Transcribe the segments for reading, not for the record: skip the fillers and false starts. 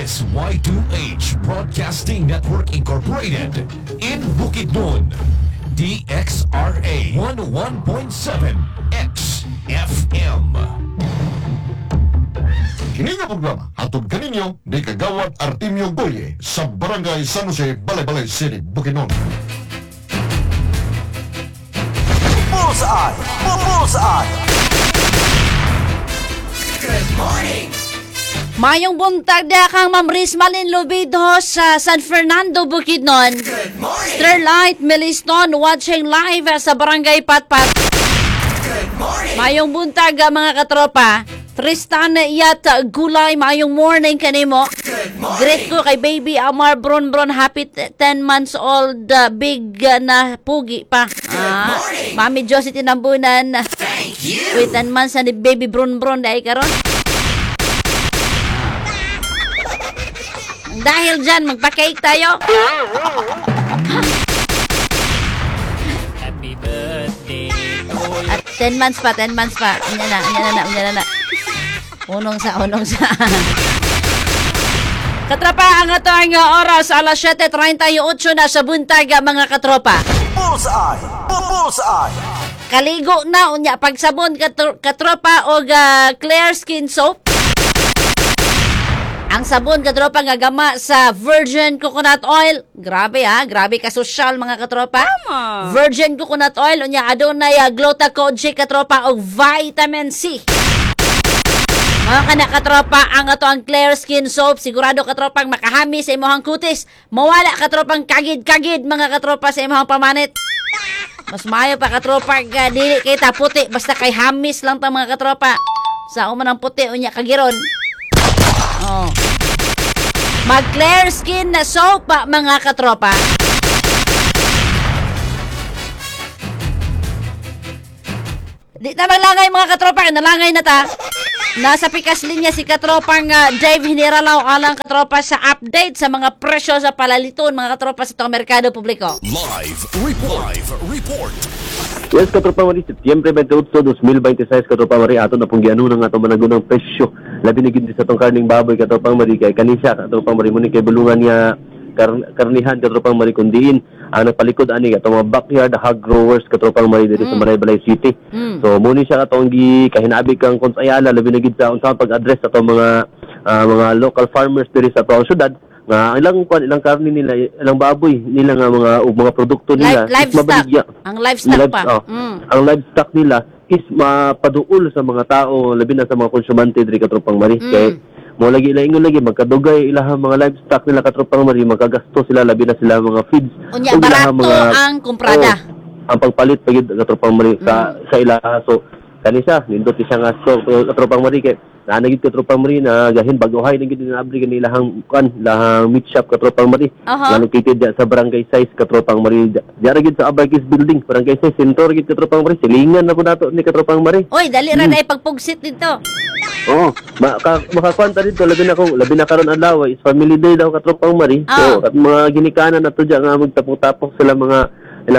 is Y2H Broadcasting Network Incorporated in Bukidnon. DXRA 101.7 XFM. Kini nga programa hatod kaninyo ni Kagawad Artemio Goye sa Barangay San Jose, Balay-Balay City, Bukidnon. Bullseye! Bullseye! Good morning! Mayong buntag na kang Ma'am Rizmalin Lobido sa San Fernando, Bukidnon. Good morning! Starlight Meliston watching live sa Barangay Patpat. Good morning! Mayong buntag mga katropa. Tristan Iyat Gulay, mayong morning kanimo. Good morning! Great ko kay Baby Amar Bron, happy 10 months old, big na pugi pa. morning! Mami Josie Tinambunan. Thank you! Wait, 10 months na ni Baby Bron dahil karon. Dahil dyan, magpa-cake tayo. Happy birthday to you. At 10 months pa. Unya na. Unong sa. Katropa, ang ito ang oras, alas 7:38 na sa buntag, mga katropa. Bullseye! Bullseye! Kaligo na, unya, pagsabon, katropa, o clear skin soap. Ang sabon, katropa, nga gama sa virgin coconut oil. Grabe grabe ka social, mga katropa. Virgin coconut oil, unya, adunay Glutathione, katropa, o vitamin C. Mga kana katropa, ang ato ang clear skin soap, sigurado katropang makahami sa imong kutis. Mawala katropang kagid-kagid, mga katropa, sa imong pamanit. Mas maayo pa katropa, dili kay ta puti, basta kay hamis lang ta, mga katropa. Sa uman ang puti, unya kagiron. Oh. Mag clear skin na soap, mga katropa. Di na maglangay, mga katropa, nalangay na ta. Nasa pikas linya si katropang Dave Hiniralaw alang katropa sa update sa mga presyo sa palaliton, mga katropa sa itong merkado publiko. Live report. Yes, katropa mari, Setyembre 28, 2026, katropa mari, ato na pong gianunan nga itong managunang presyo. Labi na gindi sa itong karning baboy, katropa mari, kay kanisya, katropa mari, muni kay bulungan niya karnihan, katropa mari, kundiin. Ang nagpalikod, ani, itong mga backyard hog growers, katropa mari, dito sa Balay-Balay City. So, muni siya katong kahinabi kang konsayala, labi na gindi sa unsang pag-address sa itong mga local farmers dito sa itong syudad. Nga ilang karni nila, ilang baboy nila nga mga produkto nila Livestock. Ang livestock pa. Ang livestock nila is mapaduol sa mga tao, labi na sa mga konsumante diri katropang mari. Kay mo lagi magkadugay ilahang mga livestock nila katropang mari, magkagasto sila, labi na sila mga feeds. Unya barato ang kumprada. Ang pagpalit pagid katropang mari sa ilaha. So kanisa nindot siya nga katropang mari kay nanagid katropang mari na gahin baguhay nagid na abri kanila lahang meat shop katropang mari. Nga located sa Barangay 6 katropang mari. Diara gid sa Abarkis building, Barangay 6 Sentro gid katropang mari. Silingan na po nato ni katropang mari. Oy, dali ra na ipagpugsit dito. Oo, makakwanta dito labi na karon adlaw is family day daw katropang mari. So at mga ginikanan nato diya nga magtapok-tapok sila mga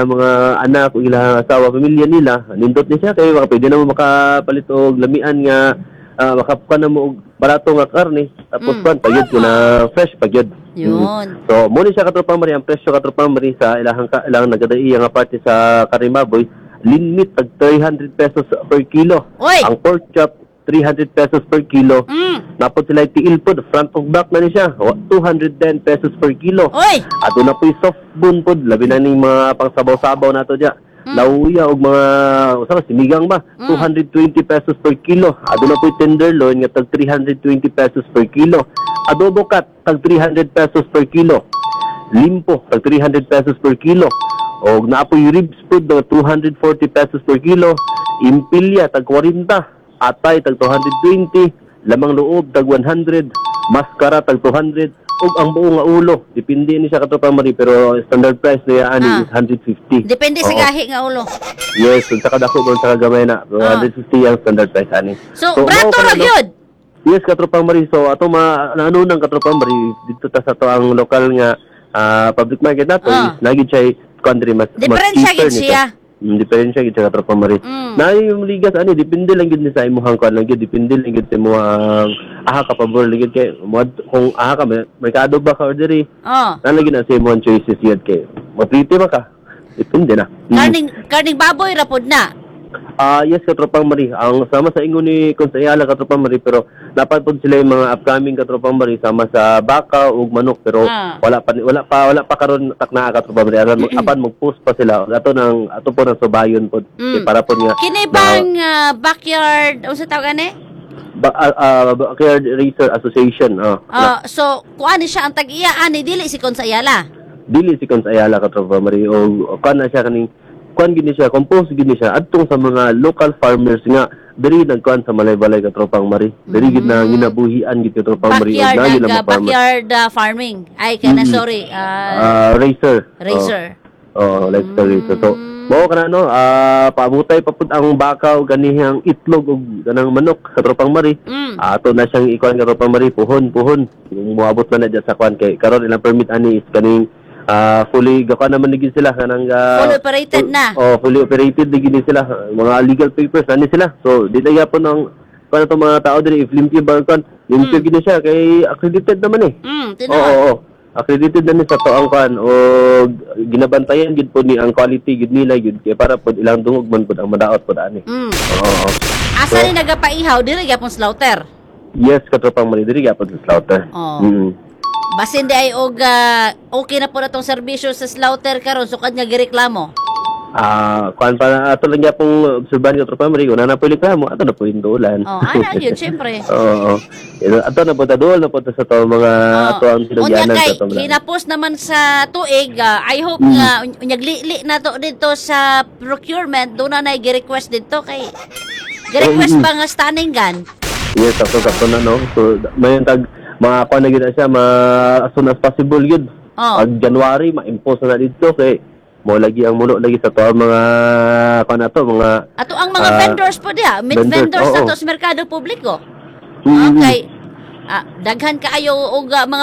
anak o ilang asawa, pamilya nila. Nindot ni siya kay pwede na mo makapalit og lamian nga makapukan na mo og barato nga karne. Tapos pagyud ko na fresh pagyud. Yun. So mo ni siya katropang mari, ang presyo katropang mari sa ilang nagadaiya nga parte sa karimaboy, limit tag 300 pesos per kilo. Oy. Ang pork chop 300 pesos per kilo. Napod sila tiil po, front of back na ni siya, 210 pesos per kilo. Oy. Ato na po soft bone po, labi na ning mga pangsabaw-sabaw nato diya. Lauya og mga simigang ba, 220 pesos per kilo. Ato na po tenderloin nga tag 320 pesos per kilo. Adobo cat tag 300 pesos per kilo. Limpo tag 300 pesos per kilo. Og naapoy ribs po 240 pesos per kilo. Impilya tag 40. Atay tag 220, lamang loob tag 100, maskara tag 200, ug ang buo nga ulo depende ni sa katropang mari, pero standard price niya ani is 150. Depende sa gahi nga ulo. Yes, kung sa kadako kung sa kagamay na 150 ang standard price ani. So brato ra gyud. Yes, katropang mari. So ato naanunang katropang mari dito ta sa to ang lokal nga public market nato is lagi siya country mas Diferensya gid siya. Diferensya gid sa katropa mari. Na yung ligas ani depende lang gid ni sa imong kuan lang gid, depende lang gid sa imong aha ka pabor lang gid kay kung aha ka merkado ba ka or diri. Oh. Lagi na sa imong choices yun kay mapriti ba ka? Depende na. Karning baboy rapod na. Yes, katropang Mari. Ang sama sa ingon ni Konsehala katropang Mari, pero dapat po sila yung mga upcoming katropang Mari sama sa baka ug manok, pero wala pa karon takna katropang Mari. Apan mag-post pa sila. Ato po ng subayon po. Para po nga Kini bang backyard unsa tawag ani? Backyard Racer Association. So kuan siya ang tag-iya ani dili si Konsehala. Dili si Konsehala katropang Mari o kan na siya kaning kuan gini siya, compost gini siya adtong sa mga local farmers nga diri nagkuan sa Malay-Balay katropang Mari. Diri gid na ginabuhian gid katropang Mari. Backyard farming. Ay kana sorry. Racer. Racer. So mao kana no, paabutay pa pud ang baka ug ganihang itlog ug ganang manok katropang Mari. Ato na siyang ikuan katropang Mari, puhon. Moabot man na dyan sa kuan kay karon ilang permit ani is kaning fully gaka naman nigin sila kanang fully operated na. Fully operated digin sila. Mga legal papers ani sila. So di na yapon ng kana to mga tao diri if limpyo ba kan. Limpyo gid siya kay accredited naman eh. Oo. Accredited na ni sa to ang kan o ginabantayan gid po ni ang quality gid nila gid kay para pod ilang dungog man pod ang madaot pod ani. Oo. Asa ni nagapaihaw diri gyapon slaughter? Yes, katropang Mari diri gyapon sa slaughter. Basin di ay og okay na po na tong serbisyo sa slaughter karon sukad nga gireklamo. Kuan pa ato lang gyapong obserban ko tropa Mari, una na po reklamo, ato na po hindulan. Ana gyud syempre. Oo. Ato na po tadol na po sa to mga ato ang sinugyanan sa to. Hinapos naman sa tuig, I hope nga unyagli na to dito sa procurement, do na gi-request dito kay gi-request pa nga stunning gun. Yes, ako na no. So may tag mga kuan na gid siya as soon as possible yun. Pag January ma-impose na dito kay mo lagi ang muno lagi sa to mga kuan ato mga ato ang mga vendors po dia, meat vendors ato sa merkado publiko. Okay. Daghan kaayo og mga